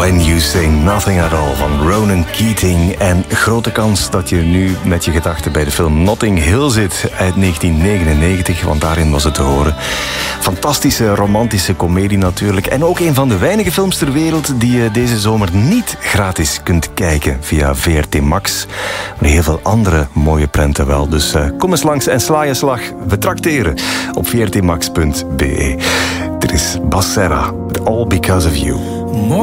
When You Say Nothing At All van Ronan Keating. En grote kans dat je nu met je gedachten bij de film Notting Hill zit uit 1999, want daarin was het te horen. Fantastische romantische komedie natuurlijk. En ook een van de weinige films ter wereld die je deze zomer niet gratis kunt kijken via VRT Max. Maar heel veel andere mooie prenten wel. Dus kom eens langs en sla je slag. We trakteren op vrtmax.be. Dit is Bas Serra, All Because of You.